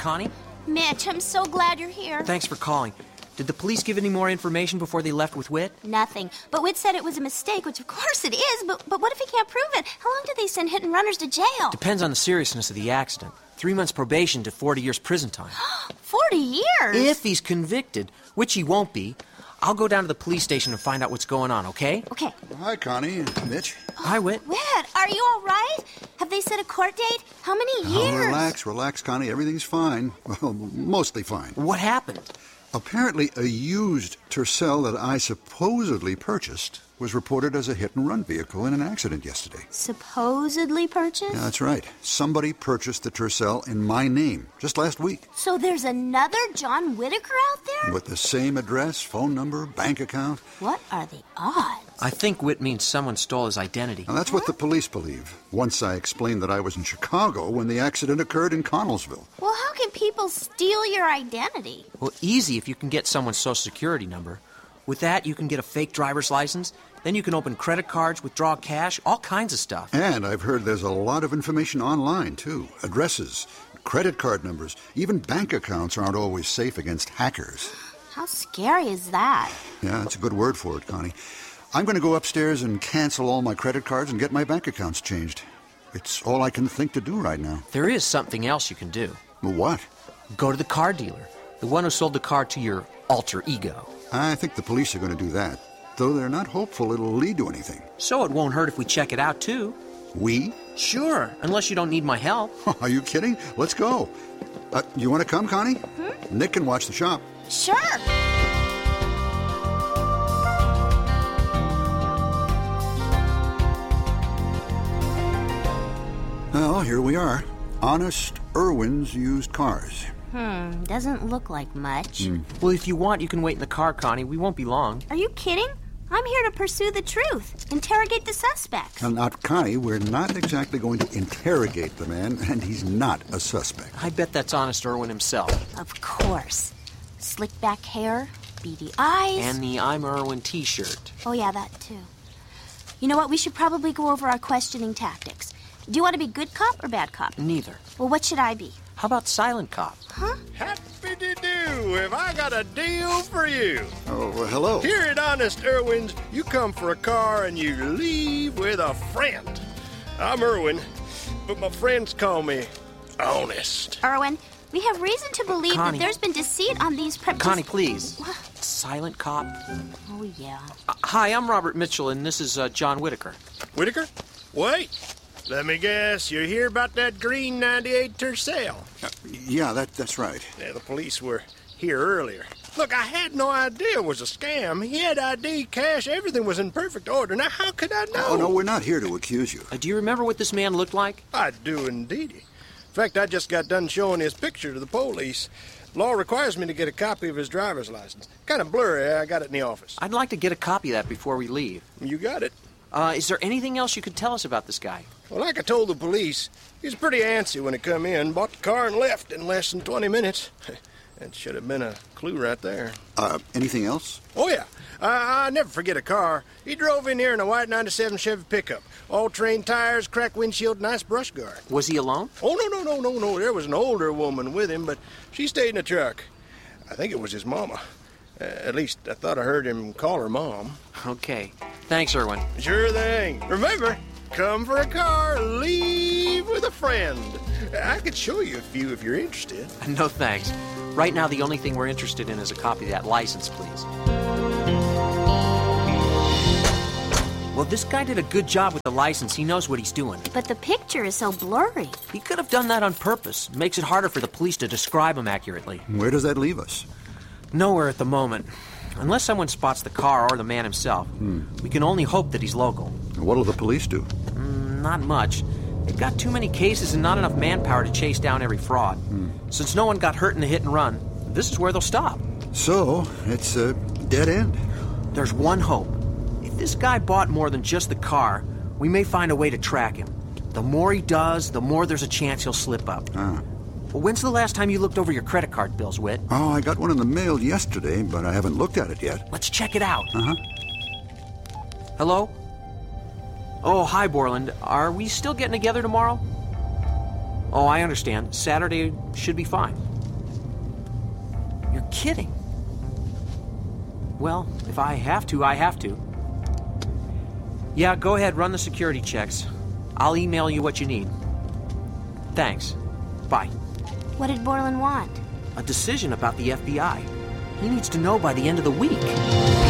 Connie? Mitch, I'm so glad you're here. Thanks for calling. Did the police give any more information before they left with Whit? Nothing. But Whit said it was a mistake, which of course it is, but what if he can't prove it? How long do they send hit and runners to jail? Depends on the seriousness of the accident. 3 months probation to 40 years prison time. 40 years? If he's convicted, which he won't be, I'll go down to the police station and find out what's going on, okay? Okay. Hi, Connie. Mitch. Hi, Whit. Whit, are you all right? Have they set a court date? How many years? Relax, Connie. Everything's fine. Well, mostly fine. What happened? Apparently, a used Tercel that I supposedly purchased was reported as a hit-and-run vehicle in an accident yesterday. Supposedly purchased? Yeah, that's right. Somebody purchased the Tercel in my name just last week. So there's another John Whitaker out there? With the same address, phone number, bank account. What are the odds? I think Whit means someone stole his identity. Now, that's what the police believe. Once I explained that I was in Chicago when the accident occurred in Connellsville. Well, how can people steal your identity? Well, easy if you can get someone's social security number. With that, you can get a fake driver's license. Then you can open credit cards, withdraw cash, all kinds of stuff. And I've heard there's a lot of information online, too. Addresses, credit card numbers, even bank accounts aren't always safe against hackers. How scary is that? Yeah, that's a good word for it, Connie. I'm going to go upstairs and cancel all my credit cards and get my bank accounts changed. It's all I can think to do right now. There is something else you can do. What? Go to the car dealer, the one who sold the car to your alter ego. I think the police are going to do that, though they're not hopeful it'll lead to anything. So it won't hurt if we check it out, too. We? Sure, unless you don't need my help. Are you kidding? Let's go. You want to come, Connie? Nick can watch the shop. Sure. Well, here we are. Honest Irwin's Used Cars. Doesn't look like much. Well, if you want, you can wait in the car, Connie. We won't be long. Are you kidding? I'm here to pursue the truth. Interrogate the suspect. Now, Connie, we're not exactly going to interrogate the man, and he's not a suspect. I bet that's Honest Irwin himself. Of course. Slick back hair, beady eyes. And the I'm Irwin t-shirt. Oh, yeah, that too. You know what? We should probably go over our questioning tactics. Do you want to be good cop or bad cop? Neither. Well, what should I be? How about silent cop? Happy to do. Have I got a deal for you? Oh, well, hello. Here at Honest Irwin's, you come for a car and you leave with a friend. I'm Irwin, but my friends call me Honest. Irwin, we have reason to believe Connie. that there's been deceit on these premises. Connie, please. What? Silent cop. Oh, yeah. Hi, I'm Robert Mitchell, and this is John Whitaker. Whitaker? Wait. Let me guess, you hear about that green 98 Tercel? Yeah, that's right. Yeah, the police were here earlier. Look, I had no idea it was a scam. He had ID, cash, everything was in perfect order. Now, how could I know? Oh, no, we're not here to accuse you. Do you remember what this man looked like? I do indeed. In fact, I just got done showing his picture to the police. Law requires me to get a copy of his driver's license. Kind of blurry. I got it in the office. I'd like to get a copy of that before we leave. You got it. Is there anything else you could tell us about this guy? Well, like I told the police, he was pretty antsy when he come in, bought the car and left in less than 20 minutes. That should have been a clue right there. Anything else? Oh, yeah. I never forget a car. He drove in here in a white 97 Chevy pickup. All-terrain tires, cracked windshield, nice brush guard. Was he alone? Oh, no. There was an older woman with him, but she stayed in the truck. I think it was his mama. At least I thought I heard him call her Mom. Okay. Thanks, Irwin. Sure thing. Remember, come for a car, leave with a friend. I could show you a few if you're interested. No, thanks. Right now, the only thing we're interested in is a copy of that license, please. Well, this guy did a good job with the license. He knows what he's doing. But the picture is so blurry. He could have done that on purpose. Makes it harder for the police to describe him accurately. Where does that leave us? Nowhere at the moment. Unless someone spots the car or the man himself. We can only hope that he's local. What'll the police do? Not much. They've got too many cases and not enough manpower to chase down every fraud. Since no one got hurt in the hit and run, this is where they'll stop. So, it's a dead end. There's one hope. If this guy bought more than just the car, we may find a way to track him. The more he does, the more there's a chance he'll slip up. Well, when's the last time you looked over your credit card bills, Whit? Oh, I got one in the mail yesterday, but I haven't looked at it yet. Let's check it out. Hello? Oh, hi, Borland. Are we still getting together tomorrow? Oh, I understand. Saturday should be fine. kidding. Well, if I have to, I have to. Yeah, go ahead, run the security checks. I'll email you what you need. Thanks. Bye. What did Borland want? A decision about the FBI. He needs to know by the end of the week.